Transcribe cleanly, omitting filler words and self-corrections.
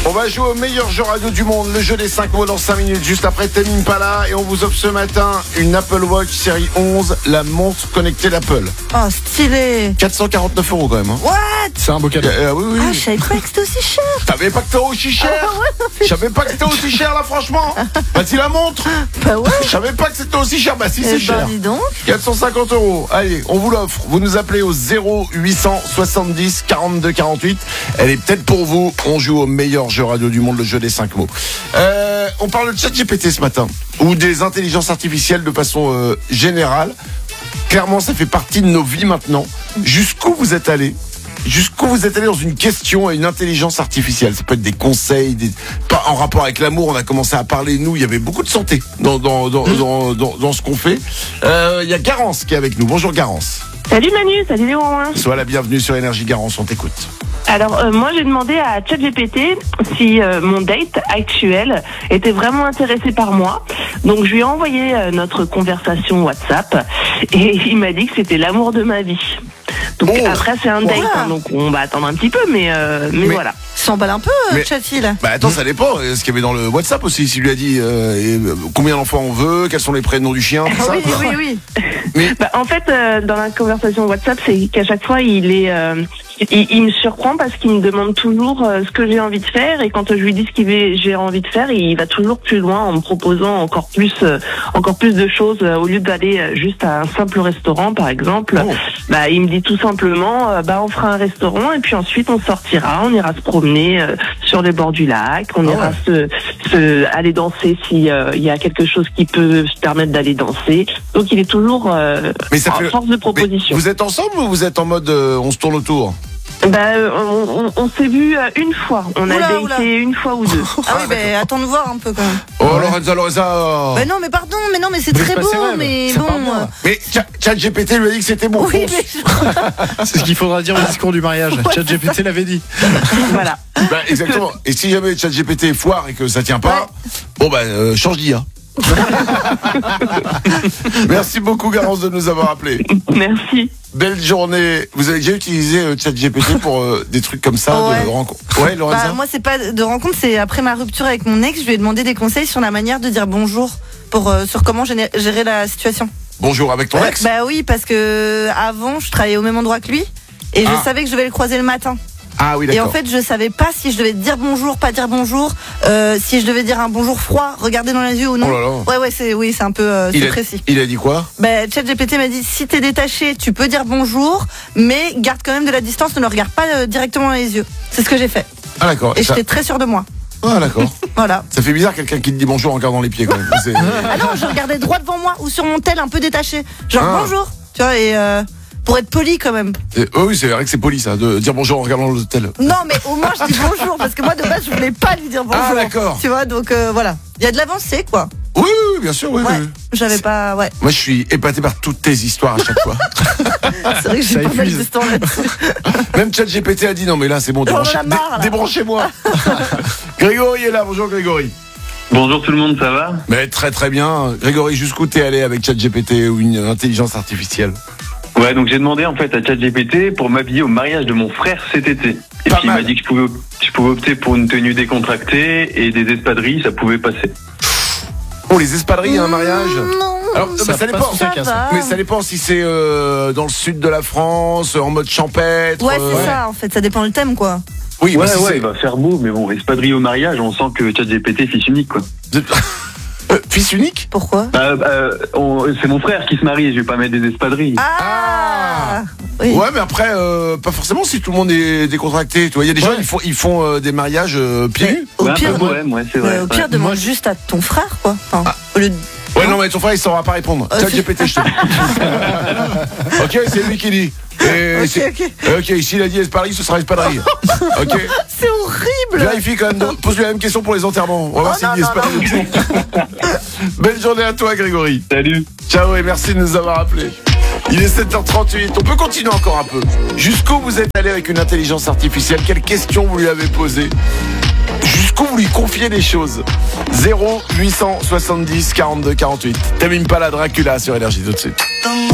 On va jouer au meilleur jeu radio du monde, le jeu des 5 mots dans 5 minutes, juste après Tame Impala. Et on vous offre ce matin une Apple Watch série 11, la montre connectée d'Apple. Oh, stylé. 449 € quand même. Hein. What? C'est un beau cadeau. Oui. Ah, je savais pas que c'était aussi cher. T'avais pas que c'était aussi cher. Je savais pas que c'était aussi cher là, franchement. Vas-y, la montre. Bah ouais. Je savais pas que c'était aussi cher. Bah si, c'est cher. Dis donc. 450 €. Allez, on vous l'offre. Vous nous appelez au 0870 42 48. Elle est peut-être pour vous. On joue au meilleur jeu radio du monde, le jeu des 5 mots. On parle de ChatGPT ce matin, ou des intelligences artificielles de façon générale. Clairement, ça fait partie de nos vies maintenant. Jusqu'où vous êtes allé dans une question à une intelligence artificielle? Ça peut être des conseils, pas en rapport avec l'amour. On a commencé à parler, nous, il y avait beaucoup de santé dans ce qu'on fait. Il y a Garance qui est avec nous. Bonjour Garance. Salut Manu, salut Léon. Sois la bienvenue sur Énergie. Garance, on t'écoute. Alors moi j'ai demandé à ChatGPT si mon date actuel était vraiment intéressé par moi. Donc je lui ai envoyé notre conversation WhatsApp et il m'a dit que c'était l'amour de ma vie. Donc après c'est un date, hein, donc on va attendre un petit peu, mais voilà. S'emballe un peu, Chatty, là. Bah attends, ça dépend. Ce qu'il y avait dans le WhatsApp aussi, s'il lui a dit combien d'enfants on veut, quels sont les prénoms du chien, tout ça. Oui. Mais... Bah, en fait, dans la conversation WhatsApp, c'est qu'à chaque fois, il me surprend parce qu'il me demande toujours ce que j'ai envie de faire, et quand je lui dis ce que j'ai envie de faire, il va toujours plus loin en me proposant encore plus de choses. Au lieu d'aller juste à un simple restaurant, par exemple, bah il me dit tout simplement, on fera un restaurant et puis ensuite on sortira, on ira se promener sur les bords du lac, on ira aller danser s'il y a quelque chose qui peut se permettre d'aller danser. Donc il est toujours en force de proposition. Vous êtes ensemble ou vous êtes en mode on se tourne autour? On s'est vu une fois. On a daté une fois ou deux. Ah oui, attends de voir un peu quand même. Oh Lorenza. Non mais pardon, mais c'est très beau, mais bon. Mais ChatGPT lui a dit que c'était bon. Oui, c'est ce qu'il faudra dire au discours du mariage. ChatGPT l'avait dit. Voilà. Exactement. Et si jamais ChatGPT foire et que ça tient pas, change d'IA. Merci beaucoup Garance de nous avoir appelé. Merci. Belle journée. Vous avez déjà utilisé ChatGPT pour des trucs comme ça de rencontre? Ouais, Lorenza. Moi c'est pas de rencontre, c'est après ma rupture avec mon ex, je lui ai demandé des conseils sur la manière de dire bonjour sur comment gérer la situation. Bonjour avec ton ex? Bah oui, parce que avant je travaillais au même endroit que lui et je savais que je devais le croiser le matin. Ah oui, d'accord. Et en fait, je savais pas si je devais dire bonjour, pas dire bonjour, si je devais dire un bonjour froid, regarder dans les yeux ou non. Oh là là. C'est un peu précis. Il a dit quoi? ChatGPT m'a dit si t'es détaché, tu peux dire bonjour, mais garde quand même de la distance, ne le regarde pas directement dans les yeux. C'est ce que j'ai fait. Ah d'accord. Et j'étais très sûre de moi. Ah d'accord. Voilà. Ça fait bizarre quelqu'un qui te dit bonjour en regardant les pieds quand même. Ah non, je regardais droit devant moi ou sur mon tel un peu détaché. Genre bonjour. Tu vois, et pour être poli quand même. Oui, c'est vrai que c'est poli ça, de dire bonjour en regardant l'hôtel. Non, mais au moins je dis bonjour, parce que moi de base je voulais pas lui dire bonjour. Ah d'accord. Tu vois, donc voilà. Il y a de l'avancée quoi. Oui, bien sûr, oui. J'avais pas, Moi je suis épaté par toutes tes histoires à chaque fois. C'est vrai que j'ai pas mal d'histoires là-dessus. Même ChatGPT a dit non mais là c'est bon, débranchez-moi. Grégory est là, bonjour Grégory. Bonjour tout le monde, ça va? Mais très très bien. Grégory, jusqu'où t'es allé avec ChatGPT ou une intelligence artificielle? Ouais, donc j'ai demandé en fait à ChatGPT pour m'habiller au mariage de mon frère cet été. Et puis il m'a dit que je pouvais opter pour une tenue décontractée et des espadrilles, ça pouvait passer. Oh, les espadrilles à un mariage? Non. Alors, ça dépend. Mais ça dépend si c'est dans le sud de la France, en mode champêtre. Ouais, c'est ça en fait, ça dépend du thème quoi. Oui, il va faire beau, mais bon, espadrilles au mariage, on sent que ChatGPT est fils unique quoi. Fils unique? Pourquoi? C'est mon frère qui se marie, je vais pas mettre des espadrilles. Oui. Ouais, mais après, pas forcément si tout le monde est décontracté. Tu vois, il y a des gens, ils font des mariages pieds nus. Au pire, c'est vrai. Au pire, demande juste à ton frère, quoi. Enfin, au lieu de... Ouais, non, mais ton frère, il saura pas répondre. ChatGPT, je te dis. Ok, c'est lui qui dit. Ok, ici il a dit espadrille, ce sera espadrille. Ok. C'est horrible. Vérifie quand même, pose-lui la même question pour les enterrements. On va voir s'il dit espadrille. Belle journée à toi Grégory. Salut. Ciao et merci de nous avoir appelés. Il est 7h38, on peut continuer encore un peu. Jusqu'où vous êtes allé avec une intelligence artificielle? Quelles questions vous lui avez posées? Jusqu'où vous lui confiez des choses? 0870 42 48. Tame Impala Dracula sur Énergie tout de suite.